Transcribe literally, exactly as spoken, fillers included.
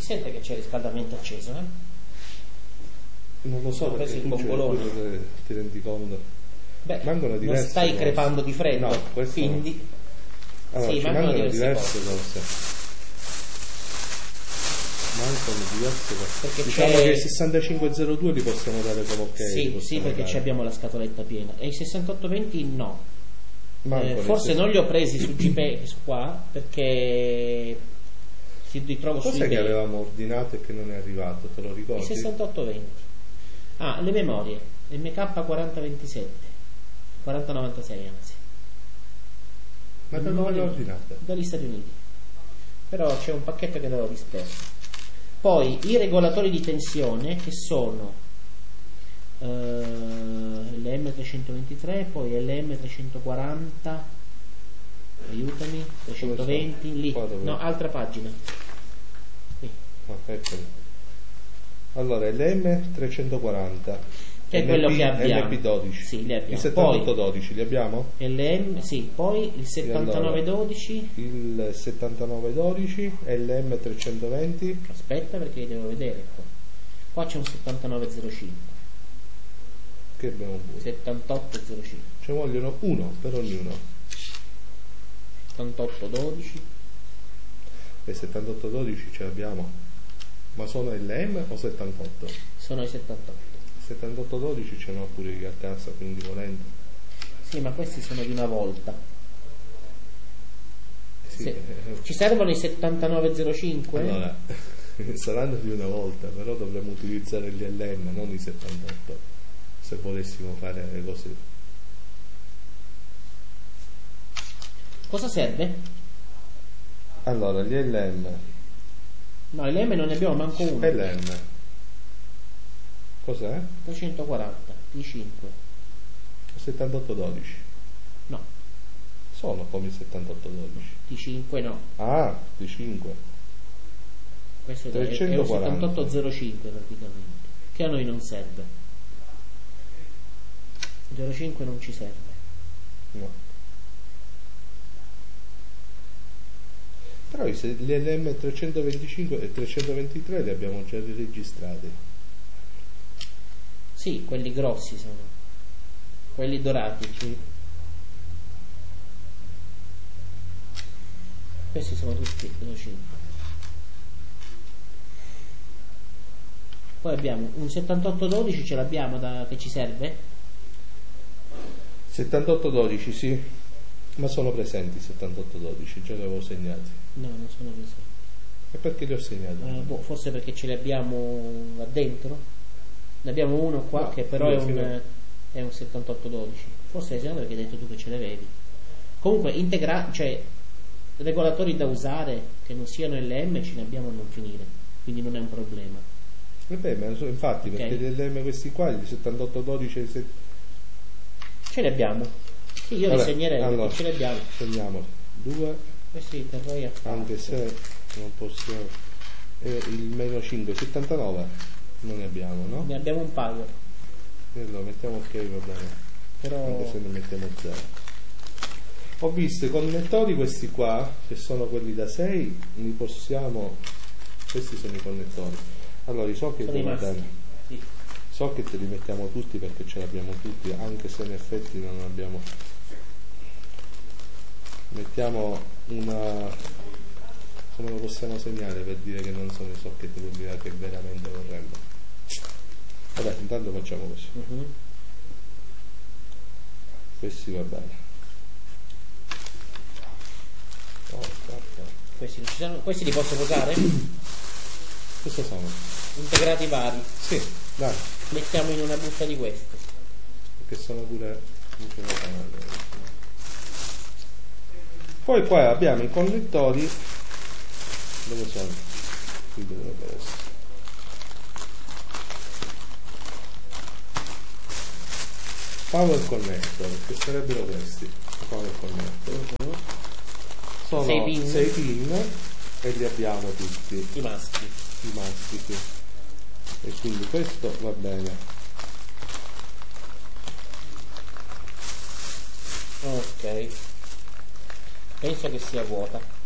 sente che c'è il riscaldamento acceso, eh? Non lo so, Ho preso perché il tu c'è, bombolone. tu ti rendi conto. Beh, Mancano diverse non stai cose. crepando di freddo, No, questo no. quindi Allora, sì, ci mancano mancano diverse, diverse cose. cose. Mancano diverse cose. Perché diciamo c'è... che i sessantacinque zero due li possiamo dare come ok. Sì, sì, perché dare. ci abbiamo la scatoletta piena. E i sessantotto venti no. Mancano Eh, i forse ses- non li ho presi su G P S qua perché si ritrovo su Cos'è che eBay. avevamo ordinato e che non è arrivato? Te lo I ricordi? sessantotto venti. Ah, le memorie. M K quaranta ventisette. quaranta novantasei anzi. Ma Le da dove memorie l'ho ordinata? dagli Stati Uniti. Però c'è un pacchetto che l'avevo disperso. Poi i regolatori di tensione che sono uh, L M trecentoventitré, poi L M trecentoquaranta, aiutami, trecentoventi, lì, no, altra pagina. Qui. Ah, eccoli. Allora, L M trecentoquaranta. Che è quello che abbiamo. L P dodici. Sì, li abbiamo. I settantotto dodici li abbiamo? L M, sì, poi il settantanove dodici. Il settantanove dodici, L M trecentoventi. Aspetta perché li devo vedere qua. Qua c'è un settantanove zero cinque. Che abbiamo pure. settantotto zero cinque. Ci vogliono uno per ognuno. settantotto dodici. E settantotto dodici ce l'abbiamo. Ma sono L M o settantotto? Sono i settantotto. settantotto dodici ce n'ho pure io a casa, quindi volendo. Sì, ma questi sono di una volta. Sì, Se, eh, ci servono i settantanove zero cinque? allora, saranno di una volta, però dovremmo utilizzare gli L M, non i settantotto, se volessimo fare le cose. Cosa serve? Allora, gli L M. No, L M non ne abbiamo manco uno. L M. Cos'è? trecentoquaranta, T cinque. settantotto dodici. No, Sono come i settantotto dodici. T cinque no. Ah, di cinque. Questo è, è un trecentoquaranta. settantotto zero cinque praticamente, che a noi non serve. zero cinque non ci serve. No. Però i se- gli L M trecentoventicinque e trecentoventitré li abbiamo già registrati. Sì, quelli grossi sono. Quelli dorati. Questi sono tutti zero cinque. Poi abbiamo un settantotto dodici, ce l'abbiamo da, che ci serve? settantotto dodici, sì, ma sono presenti settantotto dodici, già li avevo segnati. No, non sono presenti. E perché li ho segnati? Eh, boh, forse perché ce li abbiamo là dentro. Ne abbiamo uno qua No, che però è sì, un, no. è un settantotto dodici. Forse è perché hai detto tu che ce l'avevi. Comunque integra- cioè regolatori da usare che non siano L M ce ne abbiamo a non finire, quindi non è un problema. Vabbè, ma so- infatti, Ok. perché gli L M questi qua, gli settantotto dodici e i set- Ce li abbiamo. Sì, io Vabbè, li segnerei allora, perché ce li abbiamo. segniamoli. Due, Questi li terrei a parte. anche se non possiamo. E il meno cinque, settantanove non ne abbiamo, no? Ne abbiamo un paio. E lo mettiamo ok, va bene. Però Anche se ne mettiamo zero. Ho visto i connettori questi qua, che sono quelli da sei, li possiamo. Questi sono i connettori. Allora i socket sono i va maschi. bene. Sì. Socket li mettiamo tutti perché ce l'abbiamo tutti, anche se in effetti non abbiamo. Mettiamo una. Come lo possiamo segnare per dire che non sono i socket quelli là che veramente vorremmo? Vabbè, intanto facciamo così. Mhm. Questi va bene. Oh, aspetta. Questi, non ci sono- questi li posso usare? Cosa sono? Integrati vari. Sì, dai, Mettiamo in una busta di queste. perché sono pure poi qua abbiamo i connettori. Dove sono? Qui dovrebbero essere. Power connector, che sarebbero questi? Power connector. Sono Sei pin. sei pin e li abbiamo tutti, I maschi. i maschi, sì. E quindi questo va bene. Ok. Penso che sia vuota.